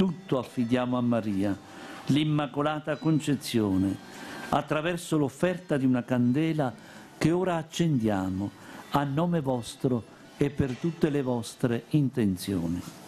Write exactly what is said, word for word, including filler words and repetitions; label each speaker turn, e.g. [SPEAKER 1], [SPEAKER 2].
[SPEAKER 1] tutto affidiamo a Maria, l'Immacolata Concezione, attraverso l'offerta di una candela che ora accendiamo a nome vostro e per tutte le vostre intenzioni.